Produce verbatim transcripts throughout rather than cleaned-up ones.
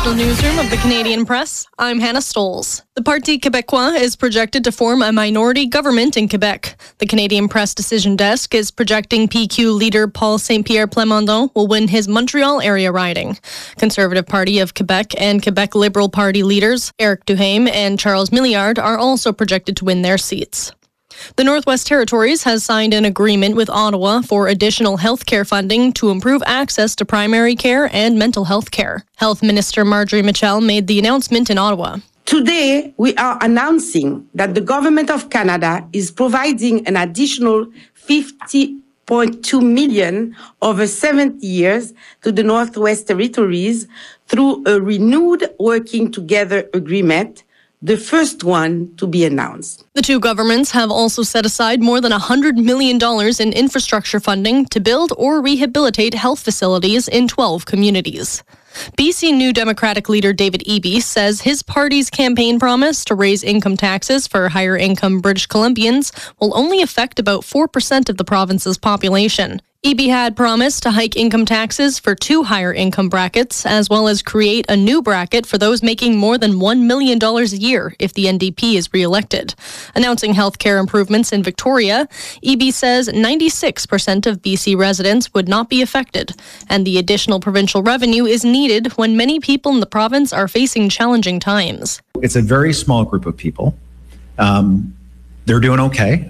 national newsroom of the Canadian Press, I'm Hannah Stoles. The Parti Québécois is projected to form a minority government in Quebec. The Canadian Press Decision Desk is projecting P Q leader Paul Saint-Pierre Plamondon will win his Montreal area riding. Conservative Party of Quebec and Quebec Liberal Party leaders Éric Duhaime and Charles Milliard are also projected to win their seats. The Northwest Territories has signed an agreement with Ottawa for additional health care funding to improve access to primary care and mental health care. Health Minister Marjorie Mitchell made the announcement in Ottawa. Today, we are announcing that the Government of Canada is providing an additional fifty point two million dollars over seventy years to the Northwest Territories through a renewed Working Together agreement, the first one to be announced. The two governments have also set aside more than one hundred million dollars in infrastructure funding to build or rehabilitate health facilities in twelve communities. B C New Democratic leader David Eby says his party's campaign promise to raise income taxes for higher-income British Columbians will only affect about four percent of the province's population. Eby had promised to hike income taxes for two higher income brackets, as well as create a new bracket for those making more than one million dollars a year if the N D P is re-elected. Announcing health care improvements in Victoria, Eby says ninety-six percent of B C residents would not be affected, and the additional provincial revenue is needed when many people in the province are facing challenging times. It's a very small group of people. Um, they're doing okay,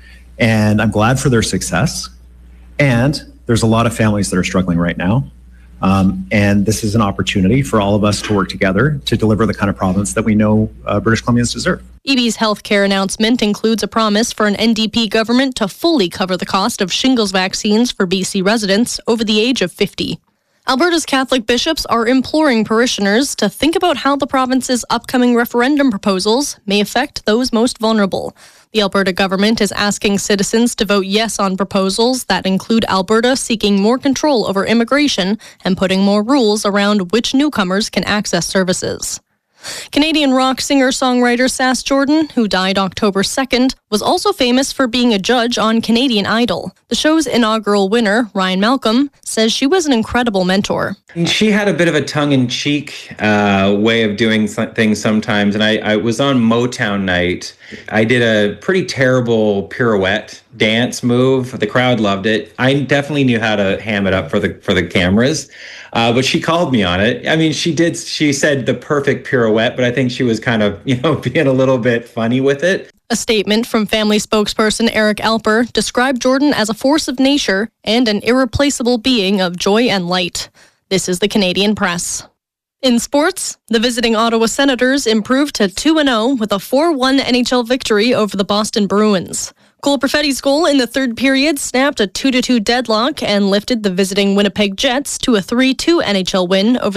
and I'm glad for their success. And there's a lot of families that are struggling right now. Um, and this is an opportunity for all of us to work together to deliver the kind of province that we know uh, British Columbians deserve. Eby's healthcare announcement includes a promise for an N D P government to fully cover the cost of shingles vaccines for B C residents over the age of fifty. Alberta's Catholic bishops are imploring parishioners to think about how the province's upcoming referendum proposals may affect those most vulnerable. The Alberta government is asking citizens to vote yes on proposals that include Alberta seeking more control over immigration and putting more rules around which newcomers can access services. Canadian rock singer-songwriter Sass Jordan, who died October second, was also famous for being a judge on Canadian Idol. The show's inaugural winner, Ryan Malcolm, says she was an incredible mentor. She had a bit of a tongue-in-cheek uh, way of doing things sometimes, and I, I was on Motown night. I did a pretty terrible pirouette dance move. The crowd loved it. I definitely knew how to ham it up for the for the cameras, uh, but she called me on it. I mean, she did. She said the perfect pirouette, but I think she was kind of, you know, being a little bit funny with it. A statement from family spokesperson Eric Alper described Jordan as a force of nature and an irreplaceable being of joy and light. This is the Canadian Press. In sports, the visiting Ottawa Senators improved to two and oh with a four one N H L victory over the Boston Bruins. Cole Perfetti's goal in the third period snapped a two to two deadlock and lifted the visiting Winnipeg Jets to a three two N H L win over